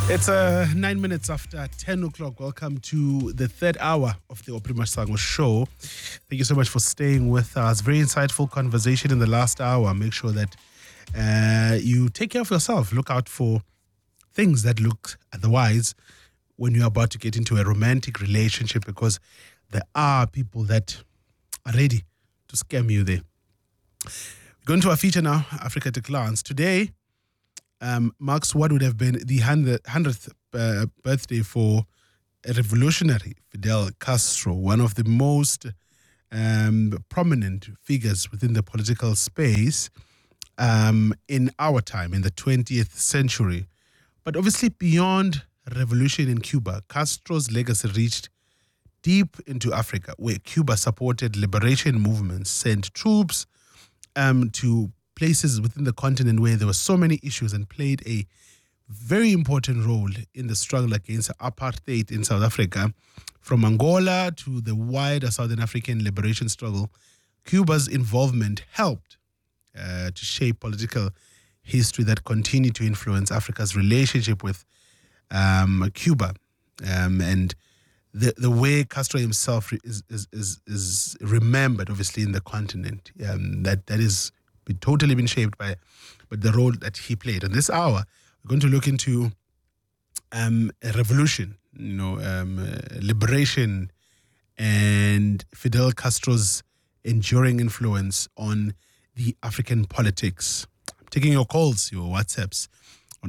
It's 9 minutes after 10 o'clock. Welcome to the third hour of the Oprah Masango show. Thank you so much for staying with us. Very insightful conversation in the last hour. Make sure that you take care of yourself. Look out for things that look otherwise when you're about to get into a romantic relationship, because there are people that are ready to scam you there. We're going to our feature now, Africa at a Glance. Today marks what would have been the 100th birthday for a revolutionary, Fidel Castro, one of the most prominent figures within the political space in our time, in the 20th century. But obviously beyond revolution in Cuba, Castro's legacy reached deep into Africa, where Cuba supported liberation movements, sent troops to places within the continent where there were so many issues, and played a very important role in the struggle against apartheid in South Africa. From Angola to the wider Southern African liberation struggle, Cuba's involvement helped to shape political history that continued to influence Africa's relationship with Cuba. And the way Castro himself is remembered, obviously, in the continent, that is totally been shaped by the role that he played. In this hour, we're going to look into a revolution, liberation, and Fidel Castro's enduring influence on the African politics. I'm taking your calls, your WhatsApps on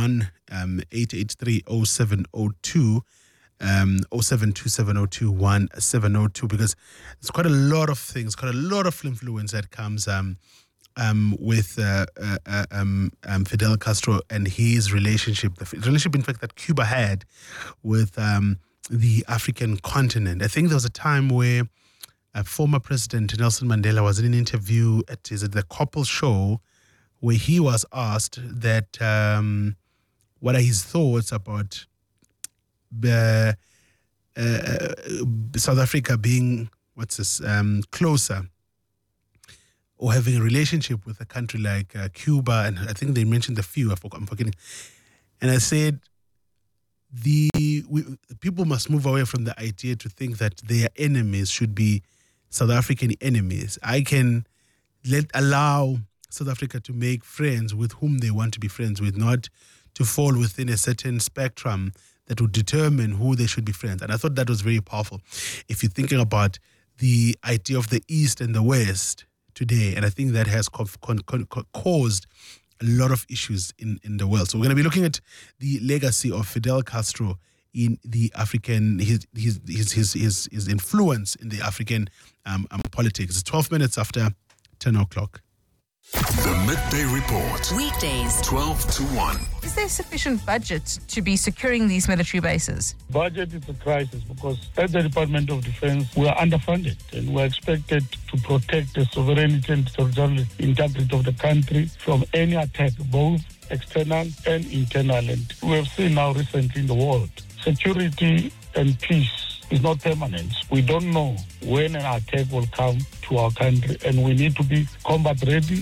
011-883-0702, 0727021702, because there's quite a lot of things, quite a lot of influence that comes with Fidel Castro and his relationship, the relationship, in fact, that Cuba had with the African continent. I think there was a time where former President Nelson Mandela was in an interview at the Koppel Show, where he was asked that what are his thoughts about South Africa being closer, or having a relationship with a country like Cuba, and I think they mentioned a few, I'm forgetting. And I said, people must move away from the idea to think that their enemies should be South African enemies. I can allow South Africa to make friends with whom they want to be friends with, not to fall within a certain spectrum that would determine who they should be friends. And I thought that was very powerful. If you're thinking about the idea of the East and the West today, and I think that has caused a lot of issues in the world. So we're going to be looking at the legacy of Fidel Castro in the African, his influence in the African politics. It's 12 minutes after 10 o'clock. The Midday Report. Weekdays, 12 to 1. Is there sufficient budget to be securing these military bases? Budget is a crisis because at the Department of Defense, we are underfunded and we are expected to protect the sovereignty and territorial integrity of the country from any attack, both external and internal. And we have seen now recently in the world, security and peace is not permanent. We don't know when an attack will come to our country, and we need to be combat ready.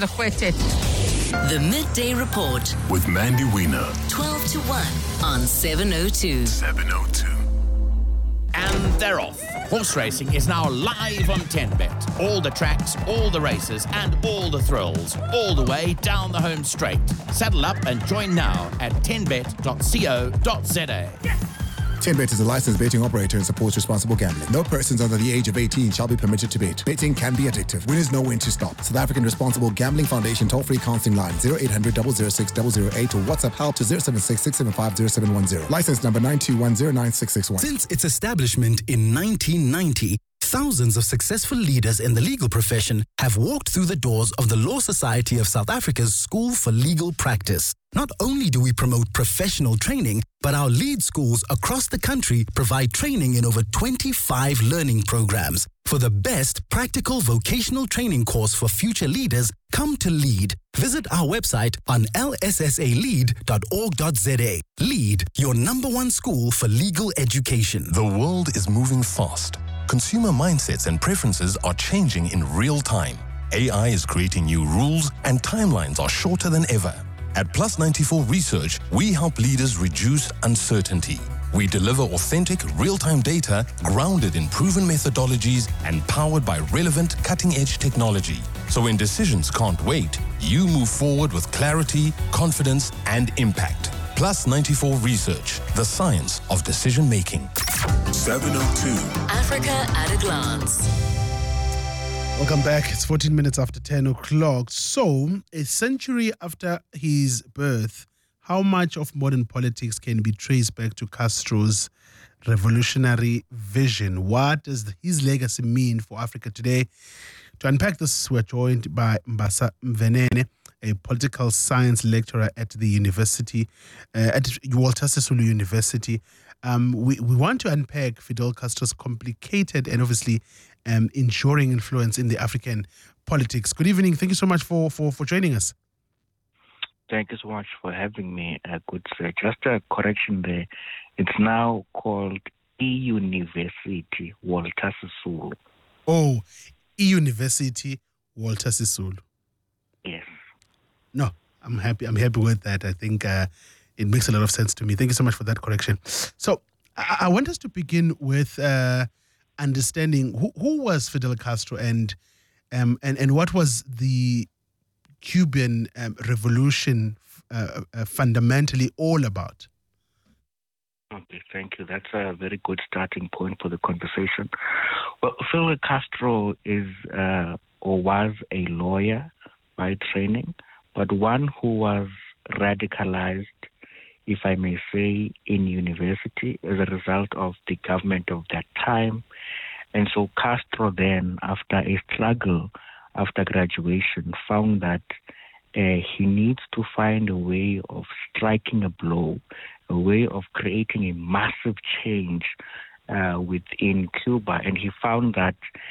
The Midday Report With Mandy Wiener. 12 to 1 on 702. 702. And they're off. Horse racing is now live on 10Bet. All the tracks, all the races, and all the thrills, all the way down the home straight. Saddle up and join now at 10bet.co.za. Yes! 10Bet is a licensed betting operator and supports responsible gambling. No persons under the age of 18 shall be permitted to bet. Betting can be addictive. Winners know when to stop. South African Responsible Gambling Foundation toll-free counseling line 0800 006 008 or WhatsApp help to 076 675 0710. License number 921096661. Since its establishment in 1990, thousands of successful leaders in the legal profession have walked through the doors of the Law Society of South Africa's School for Legal Practice. Not only do we promote professional training, but our lead schools across the country provide training in over 25 learning programs. For the best practical vocational training course for future leaders, come to LEAD. Visit our website on lssalead.org.za. LEAD, your #1 school for legal education. The world is moving fast. Consumer mindsets and preferences are changing in real time. AI is creating new rules and timelines are shorter than ever. At Plus 94 Research, we help leaders reduce uncertainty. We deliver authentic, real-time data grounded in proven methodologies and powered by relevant, cutting-edge technology. So when decisions can't wait, you move forward with clarity, confidence, and impact. Plus 94 Research, the science of decision-making. 702. Africa at a glance. Welcome back. It's 14 minutes after 10 o'clock. So, a century after his birth, how much of modern politics can be traced back to Castro's revolutionary vision? What does his legacy mean for Africa today? To unpack this, we're joined by Mbasa Mvenene, a political science lecturer at the university, at Walter Sisulu University. We want to unpack Fidel Castro's complicated and obviously enduring influence in the African politics. Good evening. Thank you so much for joining us. Thank you so much for having me. Good sir. Just a correction there. It's now called E-University Walter Sisulu. Oh, E-University Walter Sisulu. Yes. No, I'm happy with that. I think it makes a lot of sense to me. Thank you so much for that correction. So I want us to begin with understanding who was Fidel Castro and what was the Cuban Revolution fundamentally all about. Okay, thank you. That's a very good starting point for the conversation. Well, Fidel Castro is or was a lawyer by training, but one who was radicalized, if I may say, in university as a result of the government of that time. And so Castro then, after a struggle after graduation, found that he needs to find a way of striking a blow, a way of creating a massive change within Cuba. And he found that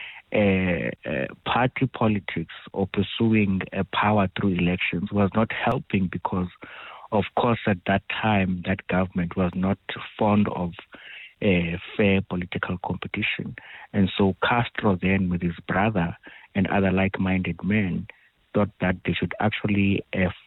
party politics or pursuing power through elections was not helping because, of course, at that time, that government was not fond of fair political competition. And so Castro then, with his brother and other like-minded men, thought that they should actually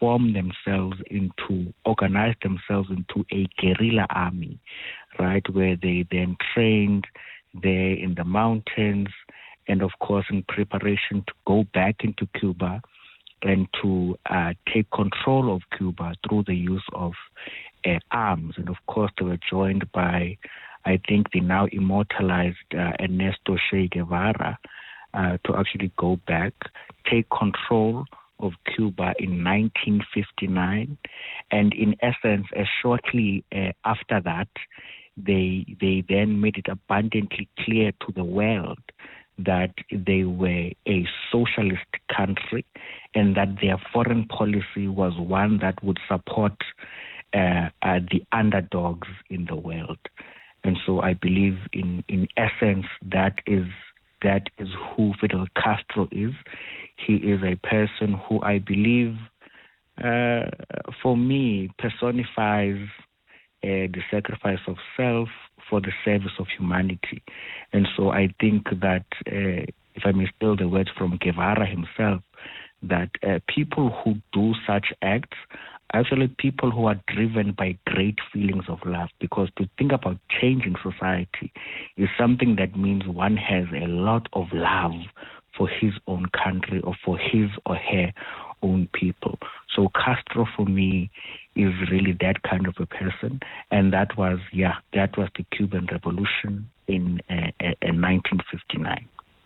organize themselves into a guerrilla army, right, where they then trained there in the mountains and, of course, in preparation to go back into Cuba and to take control of Cuba through the use of arms. And, of course, they were joined by, I think, the now immortalized Ernesto Che Guevara to actually go back, take control of Cuba in 1959. And in essence, shortly after that, they then made it abundantly clear to the world that they were a socialist country and that their foreign policy was one that would support the underdogs in the world. And so I believe in essence that is who Fidel Castro is. He is a person who I believe, for me, personifies the sacrifice of self for the service of humanity. And so I think that, if I may steal the words from Guevara himself, that people who do such acts are actually people who are driven by great feelings of love, because to think about changing society is something that means one has a lot of love for his own country or for his or her own people. So Castro, for me, is really that kind of a person, and that was the Cuban Revolution in 1959.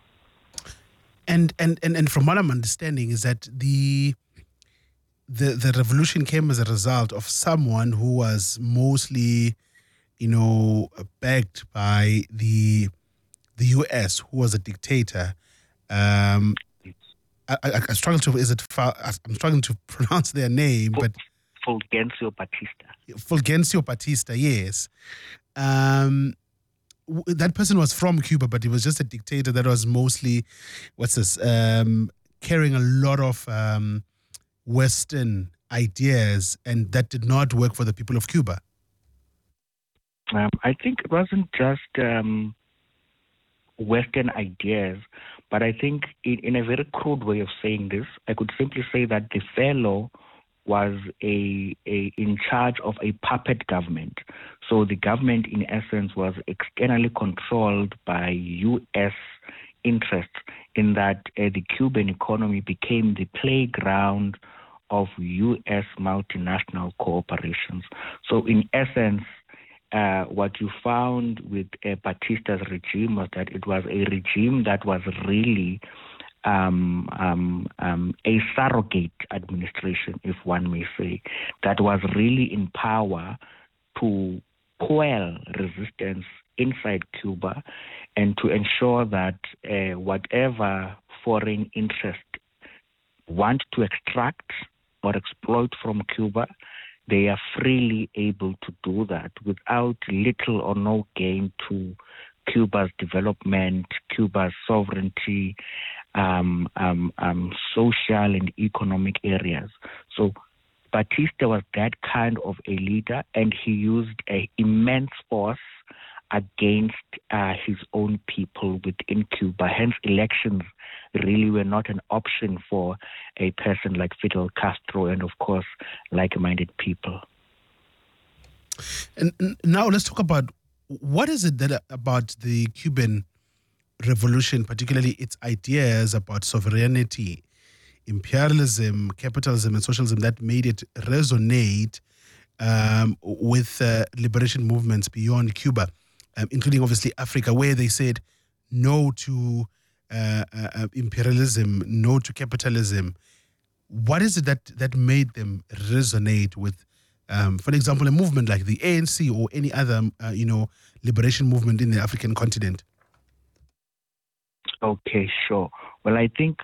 And from what I'm understanding is that the revolution came as a result of someone who was mostly, backed by the U.S., who was a dictator. I struggle I'm struggling to pronounce their name, but Fulgencio Batista. Fulgencio Batista, yes. That person was from Cuba, but he was just a dictator that was mostly, carrying a lot of Western ideas, and that did not work for the people of Cuba. I think it wasn't just Western ideas, but I think in a very crude way of saying this, I could simply say that the fellow was in charge of a puppet government. So the government, in essence, was externally controlled by U.S. interests, in that the Cuban economy became the playground of U.S. multinational corporations. So in essence, what you found with Batista's regime was that it was a regime that was really a surrogate administration, if one may say, that was really in power to quell resistance inside Cuba and to ensure that whatever foreign interest want to extract or exploit from Cuba, they are freely able to do that without little or no gain to Cuba's development, Cuba's sovereignty, social and economic areas. So Batista was that kind of a leader, and he used an immense force against his own people within Cuba. Hence, elections really were not an option for a person like Fidel Castro and, of course, like-minded people. And now let's talk about what is it that about the Cuban Revolution, particularly its ideas about sovereignty, imperialism, capitalism, and socialism, that made it resonate with liberation movements beyond Cuba, including obviously Africa, where they said no to imperialism, no to capitalism. What is it that made them resonate with, for example, a movement like the ANC or any other, liberation movement in the African continent? Okay, sure. Well, I think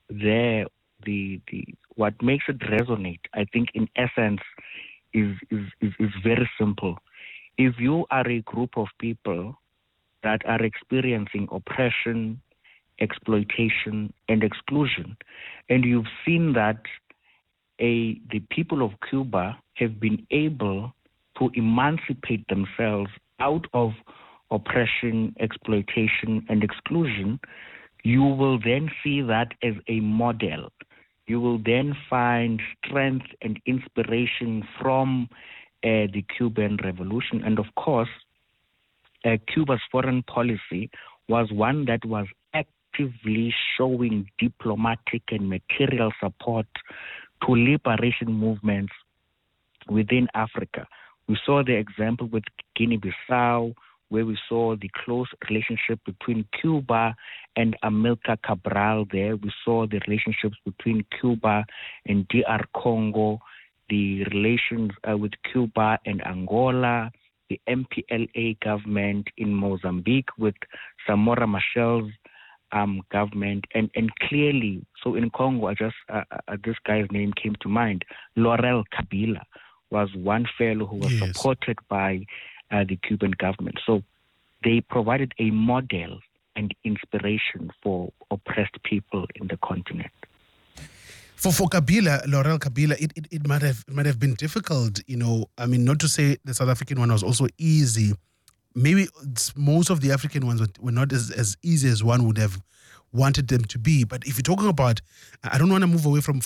what makes it resonate, I think in essence, is very simple. If you are a group of people that are experiencing oppression, exploitation, and exclusion, and you've seen that the people of Cuba have been able to emancipate themselves out of oppression, exploitation, and exclusion, you will then see that as a model. You will then find strength and inspiration from the Cuban Revolution. And of course, Cuba's foreign policy was one that was actively showing diplomatic and material support to liberation movements within Africa. We saw the example with Guinea-Bissau, where we saw the close relationship between Cuba and Amilcar Cabral there. We saw the relationships between Cuba and DR Congo, the relations with Cuba and Angola, the MPLA government in Mozambique with Samora Machel's government, and clearly, so in Congo, this guy's name came to mind, Laurent Kabila was one fellow who was supported by the Cuban government. So they provided a model and inspiration for oppressed people in the continent. For Kabila, Laurent Kabila, it might have been difficult, not to say the South African one was also easy. Maybe most of the African ones were not as easy as one would have wanted them to be. But if you're talking about, I don't want to move away from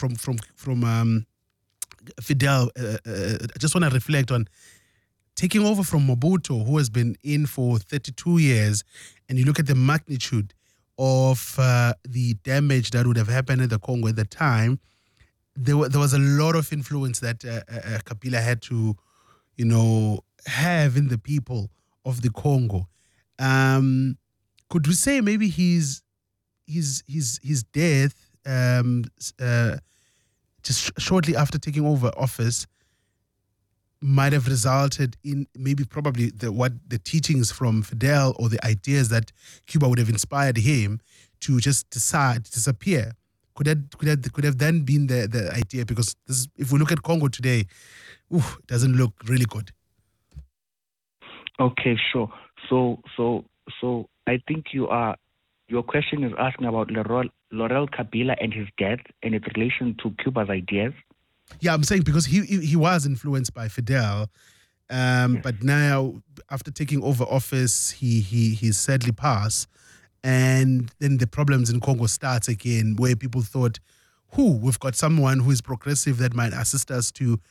Fidel. I just want to reflect on taking over from Mobutu, who has been in for 32 years, and you look at the magnitude of the damage that would have happened in the Congo at the time. There was a lot of influence that Kabila had to, have in the people of the Congo. Could we say maybe his death, just shortly after taking over office, might have resulted in probably the teachings from Fidel or the ideas that Cuba would have inspired him to just disappear? Could have then been the idea? Because if we look at Congo today, it doesn't look really good. Okay, sure. So I think your question is asking about Laurent Kabila and his death and its relation to Cuba's ideas. Yeah, I'm saying because he was influenced by Fidel, but now after taking over office, he sadly passed, and then the problems in Congo starts again, where people thought, we've got someone who is progressive that might assist us to,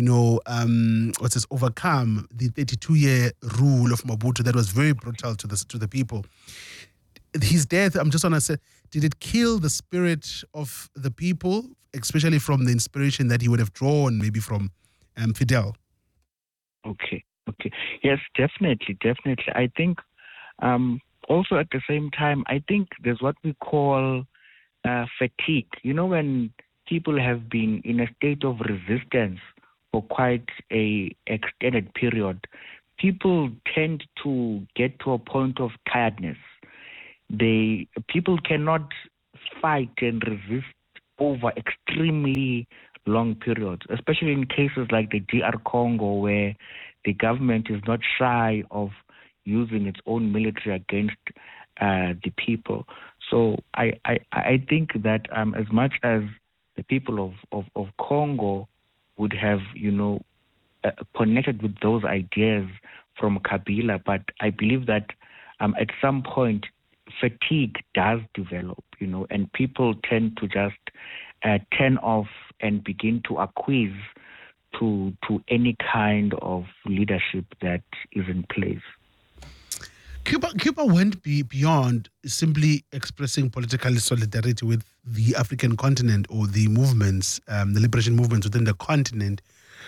overcome the 32-year rule of Mobutu that was very brutal to the people. His death, I'm just want to say, did it kill the spirit of the people, especially from the inspiration that he would have drawn maybe from Fidel? Okay. Yes, definitely. I think also at the same time, I think there's what we call fatigue. When people have been in a state of resistance for quite a extended period, people tend to get to a point of tiredness. People cannot fight and resist over extremely long periods, especially in cases like the DR Congo, where the government is not shy of using its own military against the people. So I think that as much as the people of Congo would have, connected with those ideas from Kabila, but I believe that at some point fatigue does develop, and people tend to just turn off and begin to acquiesce to any kind of leadership that is in place. Cuba went beyond simply expressing political solidarity with the African continent or the movements, the liberation movements within the continent.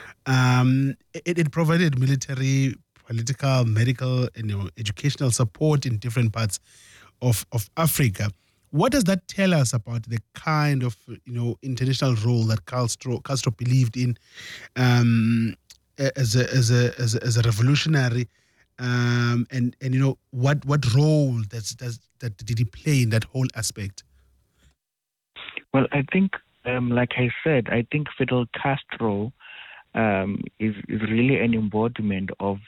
It provided military, political, medical, educational support in different parts of Africa. What does that tell us about the kind of international role that Castro believed in as a revolutionary, and what role that did he play in that whole aspect? Well, I think, like I said, I think Fidel Castro is really an embodiment of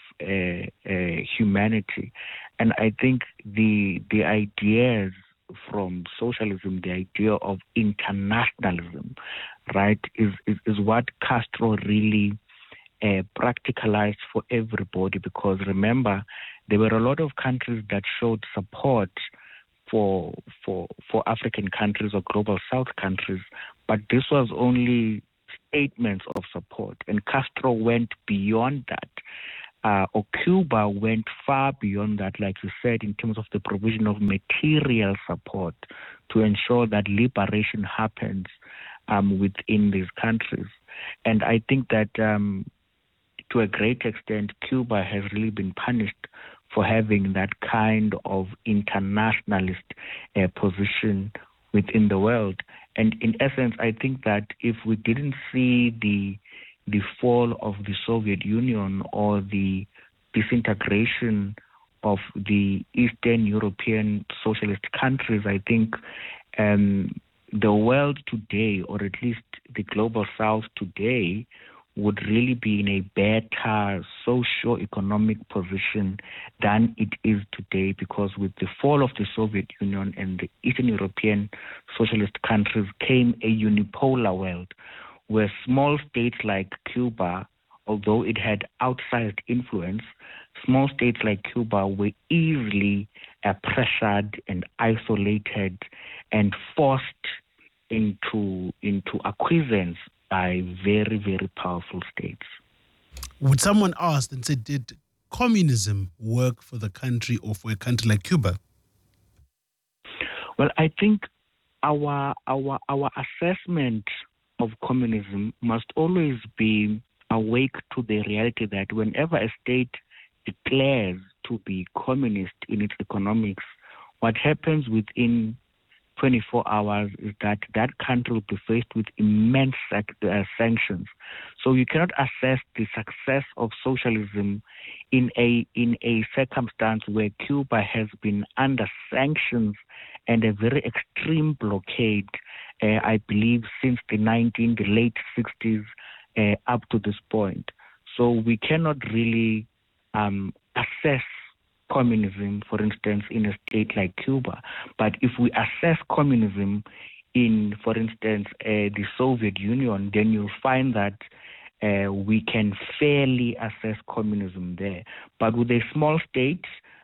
humanity, and I think the ideas from socialism, the idea of internationalism, right, is what Castro really practicalized for everybody. Because remember, there were a lot of countries that showed support for African countries or global South countries, but this was only statements of support, and Castro went beyond that. Or Cuba went far beyond that, like you said, in terms of the provision of material support to ensure that liberation happens within these countries. And I think that to a great extent, Cuba has really been punished for having that kind of internationalist position within the world. And in essence, I think that if we didn't see the fall of the Soviet Union or the disintegration of the Eastern European socialist countries, I think the world today, or at least the global South today, would really be in a better socio-economic position than it is today, because with the fall of the Soviet Union and the Eastern European socialist countries came a unipolar world, where small states like Cuba, although it had outsized influence, small states like Cuba were easily pressured and isolated and forced into acquiescence by very, very powerful states. Would someone ask and say, did communism work for the country or for a country like Cuba? Well, I think our assessment of communism must always be awake to the reality that whenever a state declares to be communist in its economics, what happens within 24 hours is that that country will be faced with immense sanctions. So you cannot assess the success of socialism in a circumstance where Cuba has been under sanctions and a very extreme blockade, I believe, since the late 60s up to this point. So we cannot really assess communism, for instance, in a state like Cuba. But if we assess communism in, for instance, the Soviet Union, then you'll find that we can fairly assess communism there. But with a small state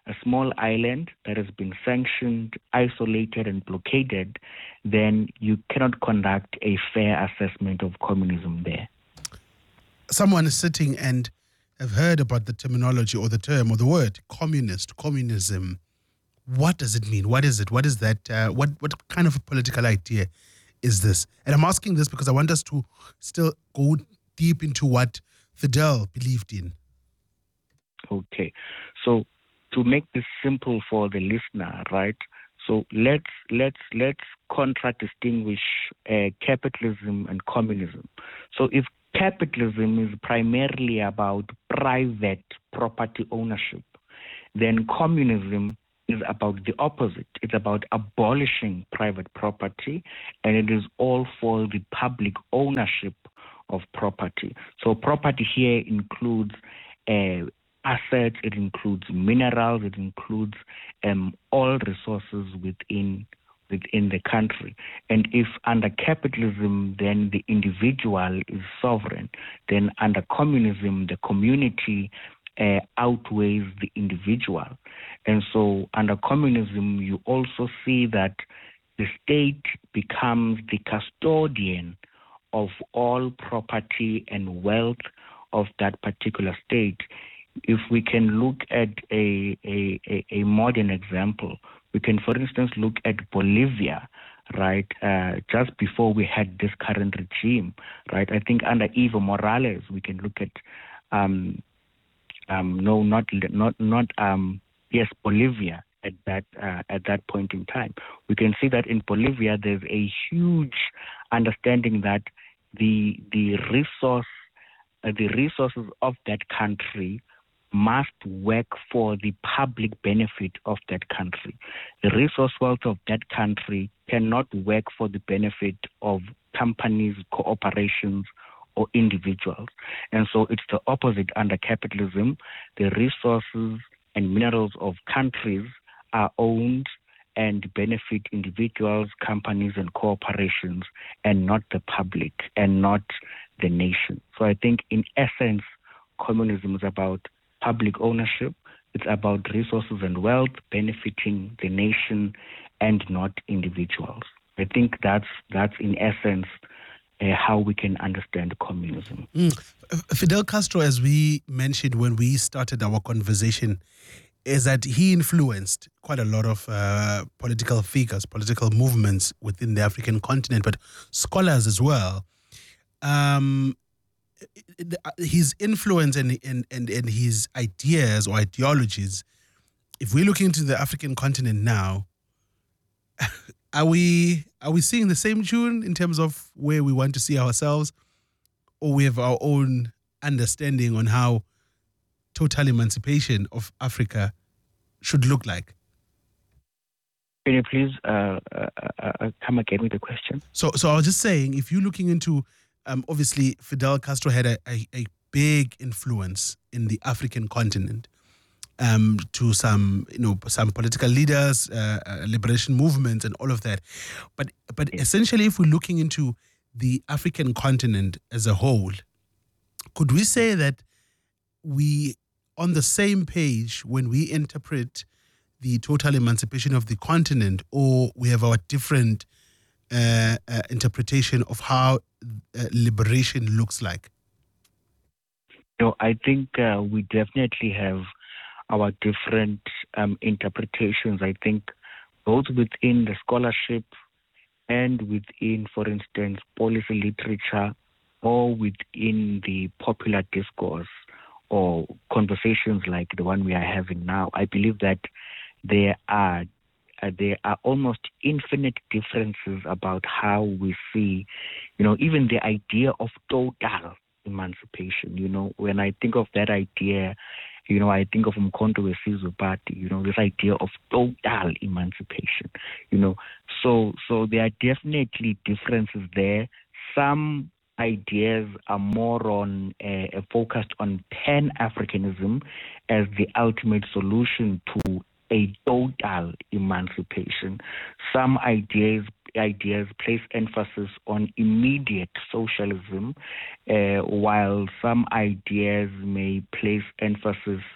a small island that has been sanctioned, isolated, and blockaded, then you cannot conduct a fair assessment of communism there. Someone is sitting and have heard about the terminology or the term or the word communism. What does it mean? What is it? What is that? What kind of a political idea is this? And I'm asking this because I want us to still go deep into what Fidel believed in. Okay. So to make this simple for the listener, right? So let's contradistinguish capitalism and communism. So if capitalism is primarily about private property ownership, then communism is about the opposite. It's about abolishing private property, and it is all for the public ownership of property. So property here includes assets, it includes minerals, it includes all resources within the country. And if under capitalism, then the individual is sovereign, then under communism, the community outweighs the individual. And so under communism, you also see that the state becomes the custodian of all property and wealth of that particular state. If we can look at a modern example, we can, for instance, look at Bolivia, right? Just before we had this current regime, right? I think under Evo Morales, we can look at Bolivia at that point in time. We can see that in Bolivia, there's a huge understanding that the resources of that country must work for the public benefit of that country. The resource wealth of that country cannot work for the benefit of companies, corporations, or individuals. And so it's the opposite under capitalism. The resources and minerals of countries are owned and benefit individuals, companies, and corporations, and not the public and not the nation. So I think in essence, communism is about public ownership. It's about resources and wealth benefiting the nation and not individuals. I think that's in essence how we can understand communism. Fidel Castro, as we mentioned when we started our conversation, is that he influenced quite a lot of political figures, political movements within the African continent, but scholars as well. His influence and his ideas or ideologies, if we look into the African continent now, are we seeing the same tune in terms of where we want to see ourselves, or we have our own understanding on how total emancipation of Africa should look like? Can you please come again with the question? So I was just saying, if you're looking into, obviously Fidel Castro had a big influence in the African continent, to some political leaders, liberation movements, and all of that. But essentially, if we're looking into the African continent as a whole, could we say that we on the same page when we interpret the total emancipation of the continent, or we have our different interpretation of how liberation looks like? No, I think we definitely have our different interpretations. I think both within the scholarship and within, for instance, policy literature, or within the popular discourse or conversations like the one we are having now, I believe that there are almost infinite differences about how we see, even the idea of total emancipation. When I think of that idea, I think of Umkhonto weSizwe Party, this idea of total emancipation, So there are definitely differences there. Some ideas are more on focused on Pan-Africanism as the ultimate solution to a total emancipation. Some ideas place emphasis on immediate socialism, while some ideas may place emphasis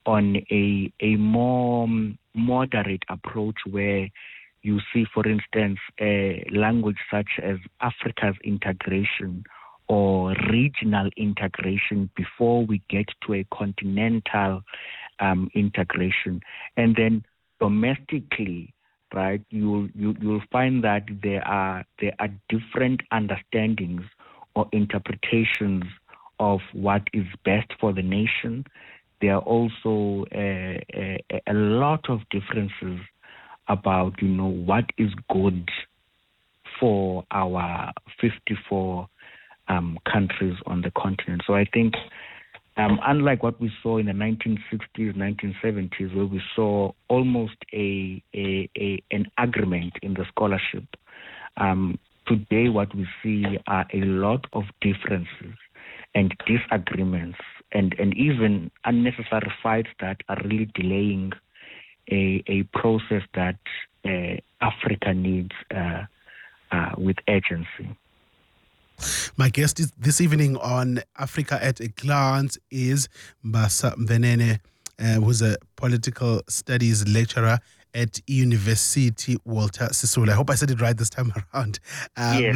on a more moderate approach where you see, for instance, a language such as Africa's integration or regional integration before we get to a continental integration. And then domestically, right, you'll find that there are different understandings or interpretations of what is best for the nation. There are also a lot of differences about, what is good for our 54 countries on the continent. So I think, unlike what we saw in the 1960s, 1970s, where we saw almost an agreement in the scholarship, today what we see are a lot of differences and disagreements and even unnecessary fights that are really delaying a process that Africa needs with urgency. My guest this evening on Africa at a Glance is Mbasa Mvenene, who's a political studies lecturer at University Walter Sisulu. I hope I said it right this time around. Yes.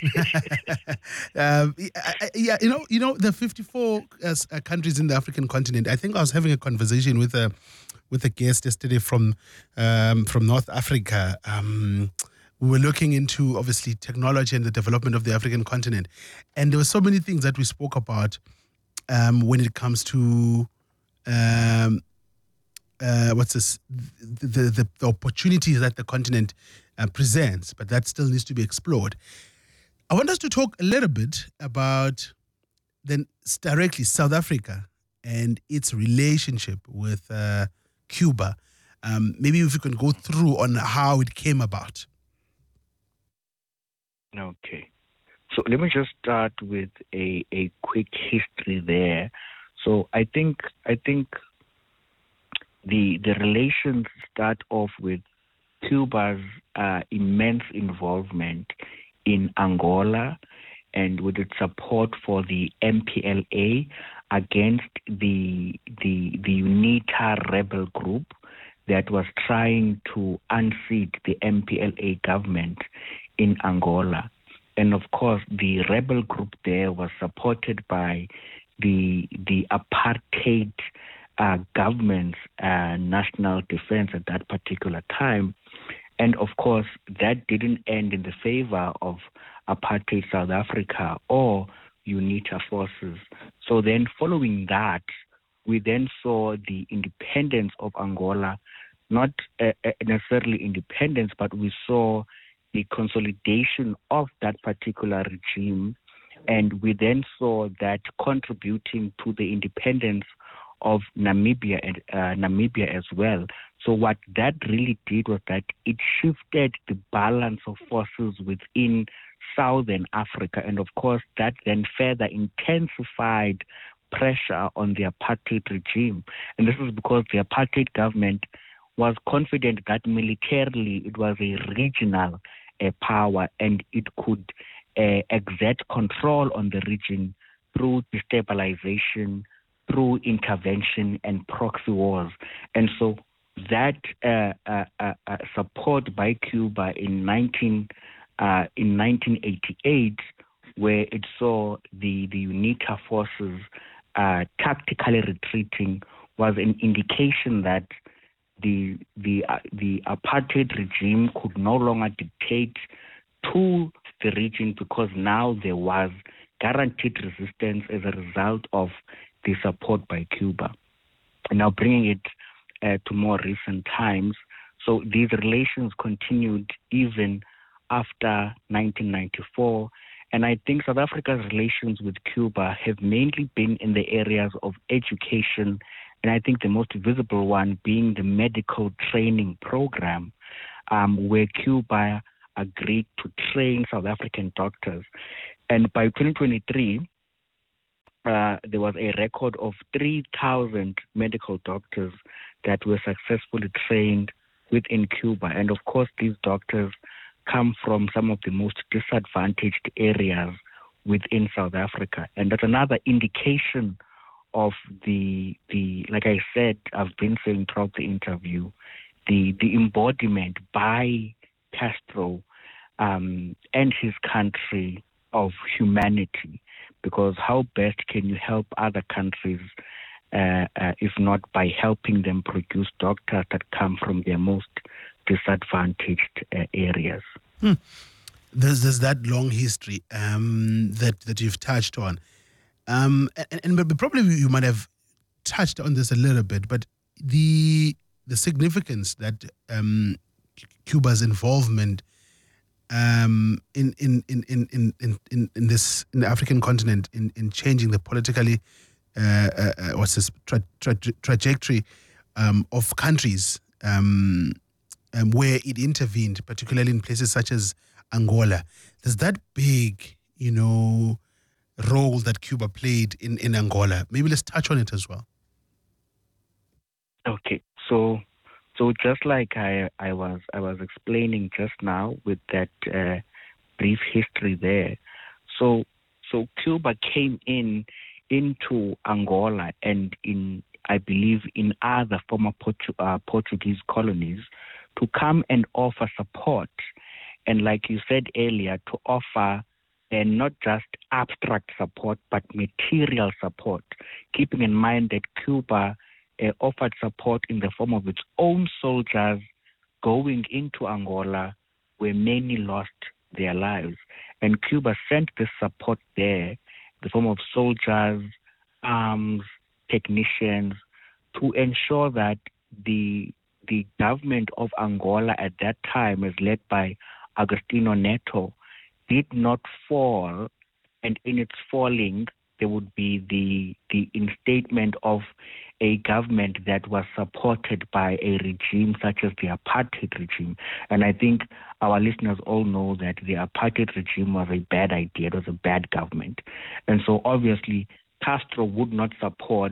The 54 countries in the African continent. I think I was having a conversation with a guest yesterday from North Africa. We were looking into, obviously, technology and the development of the African continent. And there were so many things that we spoke about when it comes to, the opportunities that the continent presents, but that still needs to be explored. I want us to talk a little bit about, then directly, South Africa and its relationship with Cuba. Maybe if you can go through on how it came about. Okay. So let me just start with a quick history there. So I think the relations start off with Cuba's immense involvement in Angola and with its support for the MPLA against the UNITA rebel group that was trying to unseat the MPLA government in Angola. And of course, the rebel group there was supported by the apartheid government's national defense at that particular time. And of course, that didn't end in the favor of apartheid South Africa or UNITA forces. So then following that, we then saw the independence of Angola, not necessarily independence, but we saw the consolidation of that particular regime. And we then saw that contributing to the independence of Namibia and Namibia as well. So what that really did was that it shifted the balance of forces within Southern Africa. And of course, that then further intensified pressure on the apartheid regime. And this is because the apartheid government was confident that militarily it was a regional power and it could exert control on the region through destabilization, through intervention and proxy wars. And so that support by Cuba in 1988, where it saw the UNITA forces tactically retreating, was an indication that the apartheid regime could no longer dictate to the region, because now there was guaranteed resistance as a result of the support by Cuba. And now bringing it to more recent times, so these relations continued even after 1994. And I think South Africa's relations with Cuba have mainly been in the areas of education, and I think the most visible one being the medical training program, where Cuba agreed to train South African doctors. And by 2023, there was a record of 3,000 medical doctors that were successfully trained within Cuba. And of course, these doctors come from some of the most disadvantaged areas within South Africa. And that's another indication of the like I said, I've been saying throughout the interview, the embodiment by Castro and his country of humanity, because how best can you help other countries if not by helping them produce doctors that come from their most disadvantaged areas? There's that long history that you've touched on, and probably you might have touched on this a little bit, but the significance that Cuba's involvement in the African continent in changing the politically trajectory of countries where it intervened, particularly in places such as Angola. There's that big, role that Cuba played in Angola. Maybe let's touch on it as well. Okay, so just like I was explaining just now with that brief history there, so Cuba came into Angola and I believe in other former Portuguese colonies to come and offer support, and like you said earlier, to offer not just abstract support but material support, keeping in mind that Cuba offered support in the form of its own soldiers going into Angola, where many lost their lives. And Cuba sent this support there in the form of soldiers, arms, technicians, to ensure that the government of Angola at that time, as led by Agostinho Neto, did not fall, and in its falling, there would be the instatement of a government that was supported by a regime such as the apartheid regime. And I think our listeners all know that the apartheid regime was a bad idea. It was a bad government. And so obviously Castro would not support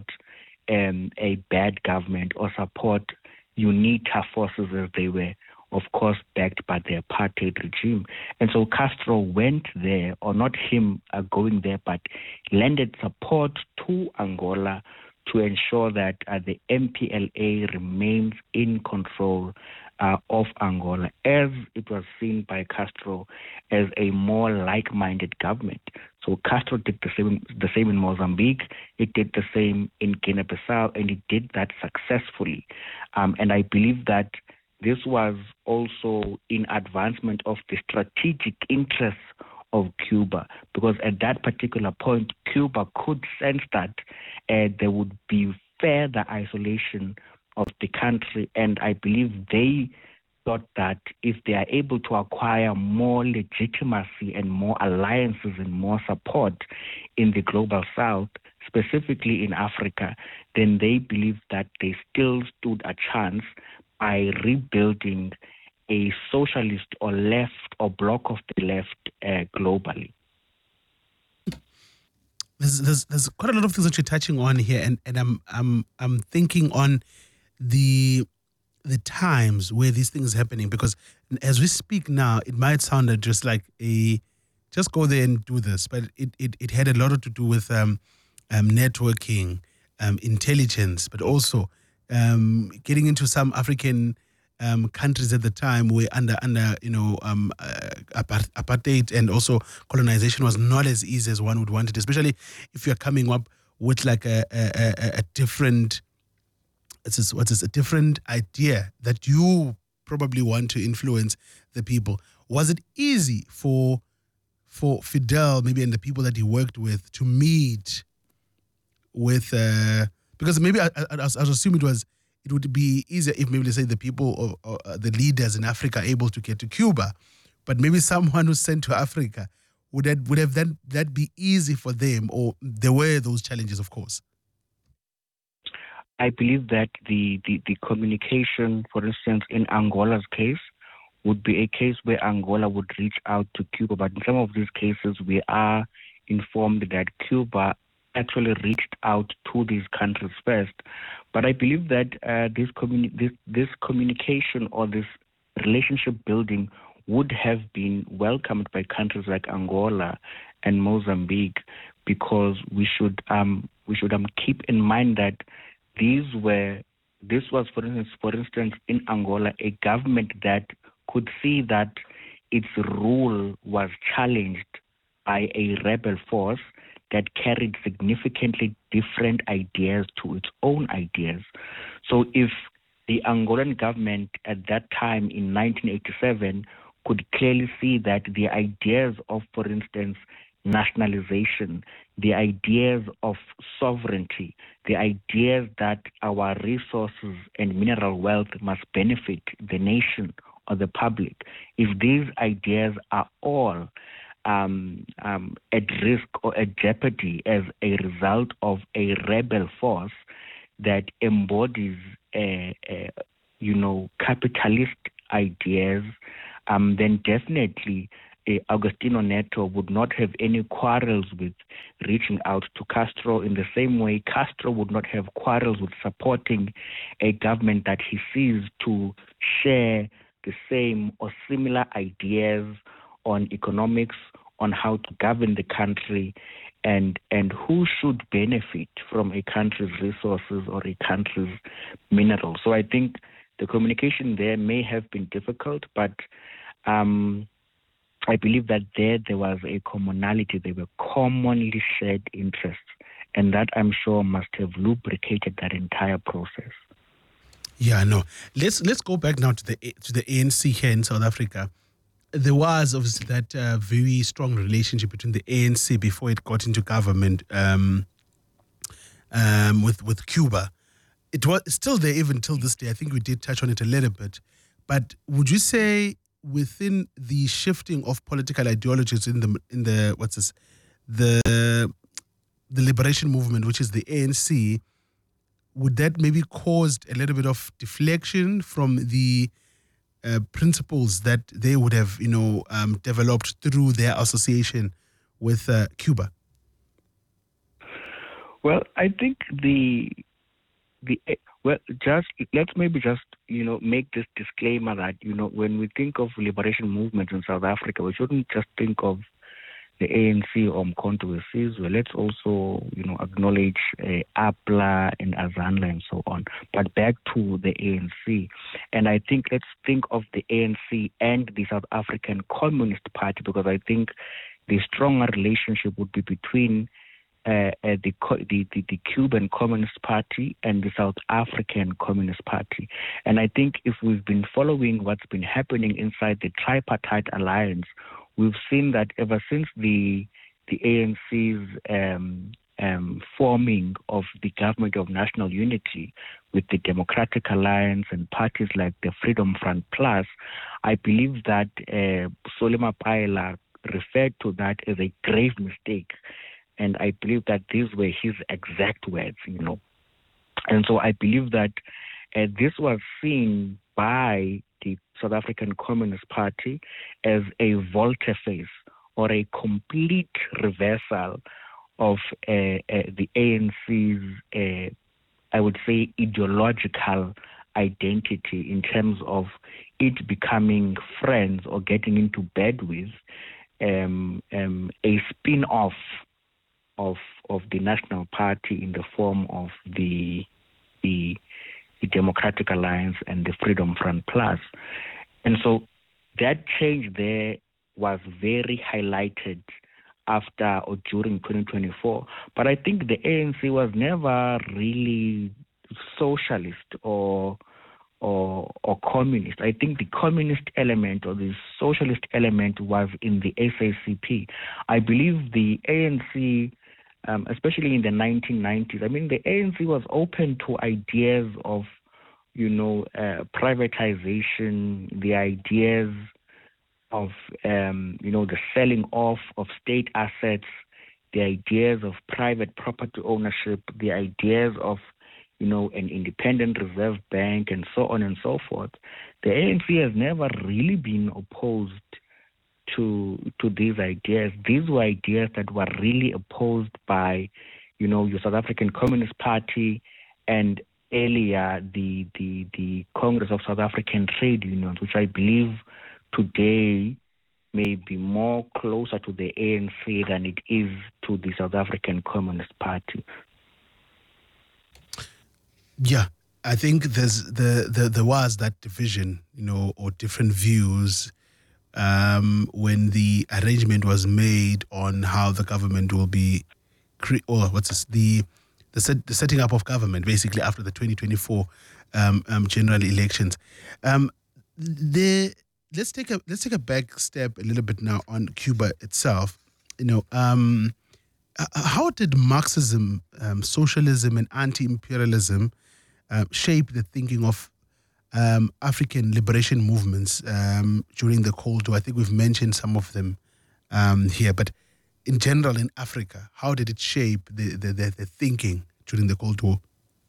a bad government or support UNITA forces as they were, of course, backed by the apartheid regime. And so Castro went there, or not him going there, but lended support to Angola to ensure that the MPLA remains in control of Angola, as it was seen by Castro as a more like-minded government. So Castro did the same in Mozambique, he did the same in Guinea-Bissau, and he did that successfully. And I believe that this was also in advancement of the strategic interests of Cuba, because at that particular point, Cuba could sense that there would be further isolation of the country, and I believe they thought that if they are able to acquire more legitimacy and more alliances and more support in the global south, specifically in Africa, then they believed that they still stood a chance by rebuilding a socialist or left or bloc of the left globally. There's quite a lot of things that you're touching on here, and I'm thinking on the times where these things are happening, because as we speak now, it might sound just like just go there and do this, but it had a lot to do with networking, intelligence, but also getting into some African countries at the time were under apartheid, and also colonization was not as easy as one would want it, especially if you're coming up with like a different a different idea that you probably want to influence the people. Was it easy for Fidel, maybe, and the people that he worked with to meet with because maybe I assume it would be easier if maybe, let's say, the people or the leaders in Africa are able to get to Cuba, but maybe someone who's sent to Africa would have that be easy for them, or there were those challenges, of course? I believe that the communication, for instance, in Angola's case, would be a case where Angola would reach out to Cuba, but in some of these cases we are informed that Cuba actually reached out to these countries first. But I believe that this communication or this relationship building would have been welcomed by countries like Angola and Mozambique, because we should keep in mind that this was, for instance, in Angola, a government that could see that its rule was challenged by a rebel force that carried significantly different ideas to its own ideas. So if the Angolan government at that time in 1987 could clearly see that the ideas of, for instance, nationalization, the ideas of sovereignty, the ideas that our resources and mineral wealth must benefit the nation or the public, if these ideas are all at risk or at jeopardy as a result of a rebel force that embodies, capitalist ideas, then definitely Agostinho Neto would not have any quarrels with reaching out to Castro, in the same way Castro would not have quarrels with supporting a government that he sees to share the same or similar ideas on economics, on how to govern the country, and who should benefit from a country's resources or a country's minerals. So I think the communication there may have been difficult, but I believe that there was a commonality. There were commonly shared interests, and that, I'm sure, must have lubricated that entire process. Yeah, no. Let's go back now to the ANC here in South Africa. There was obviously that very strong relationship between the ANC before it got into government with Cuba. It was still there even till this day. I think we did touch on it a little bit. But would you say within the shifting of political ideologies in the liberation movement, which is the ANC, would that maybe caused a little bit of deflection from the principles that they would have, developed through their association with Cuba? Well, I think let's maybe just make this disclaimer that when we think of liberation movements in South Africa, we shouldn't just think of the ANC or Umkhonto weSizwe. Let's also acknowledge APLA and Azanla and so on. But back to the ANC, and I think let's think of the ANC and the South African Communist Party, because I think the stronger relationship would be between the Cuban Communist Party and the South African Communist Party. And I think if we've been following what's been happening inside the tripartite alliance, we've seen that ever since the ANC's forming of the Government of National Unity with the Democratic Alliance and parties like the Freedom Front Plus, I believe that Solly Mapaela referred to that as a grave mistake. And I believe that these were his exact words, And so I believe that this was seen by the South African Communist Party as a volte-face or a complete reversal of the ANC's, I would say, ideological identity in terms of it becoming friends or getting into bed with a spin-off of the National Party in the form of the Democratic Alliance and the Freedom Front Plus. And so that change there was very highlighted after or during 2024. But I think the ANC was never really socialist or communist. I think the communist element or the socialist element was in the SACP. I believe the ANC, especially in the 1990s, the ANC was open to ideas of, privatization, the ideas of, the selling off of state assets, the ideas of private property ownership, the ideas of, an independent reserve bank, and so on and so forth. The ANC has never really been opposed to these ideas. These were ideas that were really opposed by, your South African Communist Party and earlier the Congress of South African Trade Unions, which I believe today may be more closer to the ANC than it is to the South African Communist Party. Yeah, I think there was that division, or different views when the arrangement was made on how the government will be, the setting up of government, basically after the 2024 general elections. Let's take a back step a little bit now on Cuba itself. How did Marxism, socialism, and anti-imperialism shape the thinking of African liberation movements during the Cold War? I think we've mentioned some of them here, but in general in Africa, how did it shape the thinking during the Cold War?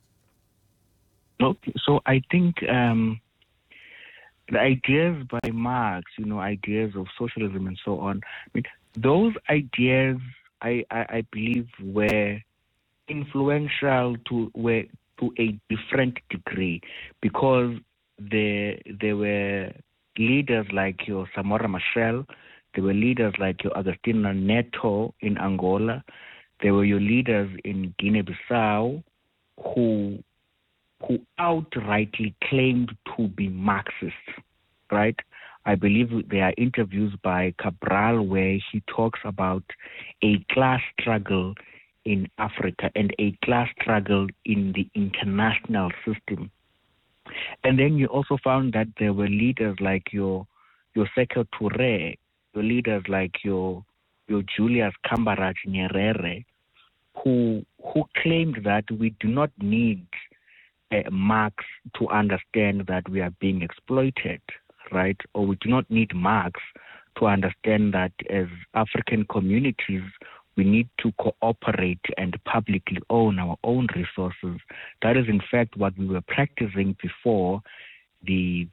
Okay, so I think the ideas by Marx, ideas of socialism and so on, those ideas, I believe, were influential to a different degree, because there were leaders like your Samora Machel, there were leaders like your Agostinho Neto in Angola, there were your leaders in Guinea-Bissau who outrightly claimed to be Marxists, right? I believe there are interviews by Cabral where he talks about a class struggle in Africa and a class struggle in the international system. And then you also found that there were leaders like your Sekou Touré, your leaders like your Julius Kambaraj Nyerere, who claimed that we do not need Marx to understand that we are being exploited, right? Or we do not need Marx to understand that as African communities, we need to cooperate and publicly own our own resources. That is, in fact, what we were practicing before the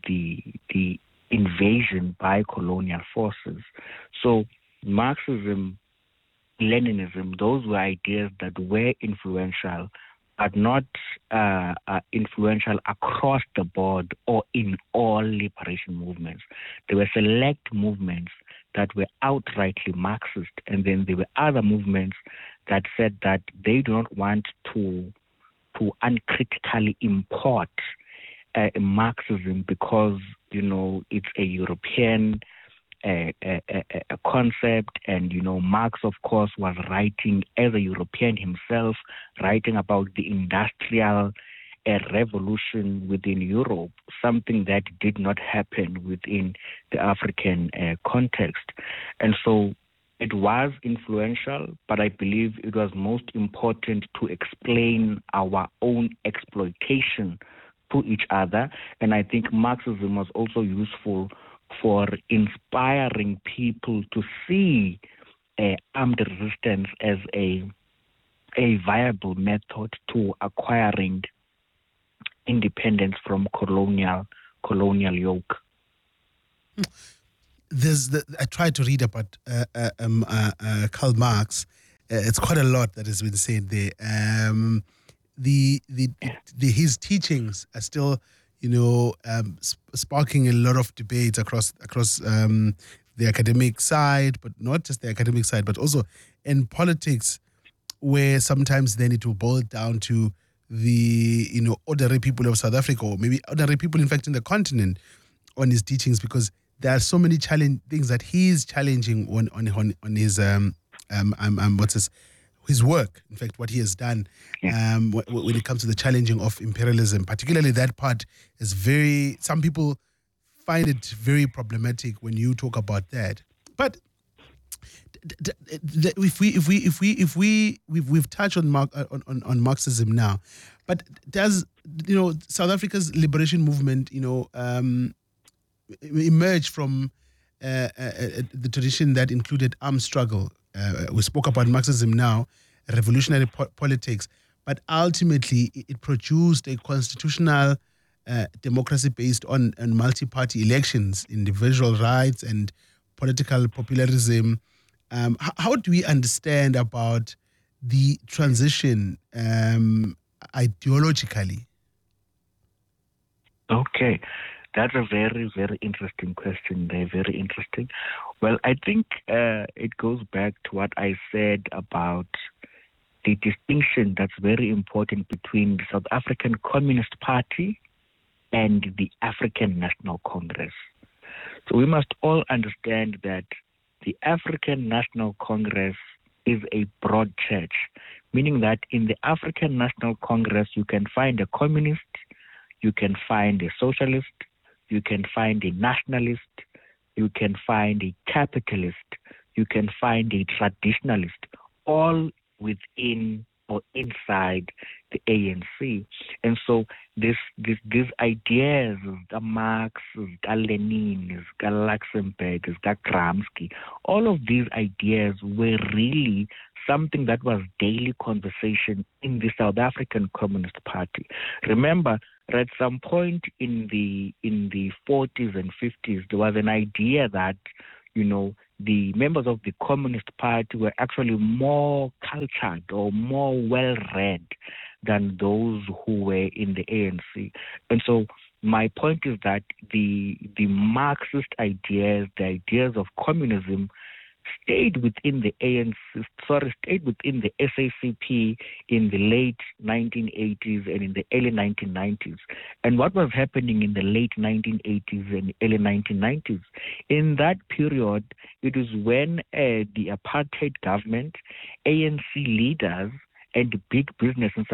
invasion by colonial forces. So Marxism, Leninism, those were ideas that were influential, but not influential across the board or in all liberation movements. There were select movements that were outrightly Marxist, and then there were other movements that said that they do not want to uncritically import Marxism because, it's a European a concept, and Marx, of course, was writing as a European himself, writing about the industrial revolution within Europe, something that did not happen within the African context. And so it was influential, but I believe it was most important to explain our own exploitation to each other. And I think Marxism was also useful for inspiring people to see armed resistance as a viable method to acquiring independence from colonial yoke. I tried to read about Karl Marx. It's quite a lot that has been said there. His teachings are still, sparking a lot of debates across the academic side, but not just the academic side, but also in politics, where sometimes then it will boil down to the ordinary people of South Africa, or maybe ordinary people, in fact, in the continent, on his teachings, because there are so many things that he is challenging on his his work. In fact, what he has done when it comes to the challenging of imperialism, particularly that part is some people find it very problematic when you talk about that. But we've touched on Marxism now, but does South Africa's liberation movement emerge from the tradition that included armed struggle? We spoke about Marxism now, revolutionary politics, but ultimately it produced a constitutional democracy based on multi-party elections, individual rights, and political popularism. How do we understand about the transition ideologically? Okay. That's a very, very interesting question. Very interesting. Well, I think it goes back to what I said about the distinction that's very important between the South African Communist Party and the African National Congress. So we must all understand that the African National Congress is a broad church, meaning that in the African National Congress you can find a communist, you can find a socialist, you can find a nationalist, you can find a capitalist, you can find a traditionalist, all within or inside the ANC. And so these ideas, the Marx, the Lenin, the Luxemburg, the Gramsci, all of these ideas were really something that was daily conversation in the South African Communist Party. Remember, at some point in the 40s and 50s, there was an idea that, the members of the Communist Party were actually more cultured or more well-read than those who were in the ANC. And so my point is that the Marxist ideas, the ideas of communism, stayed within the stayed within the SACP in the late 1980s and in the early 1990s. And what was happening in the late 1980s and early 1990s? In that period, it was when the apartheid government, ANC leaders, and big business in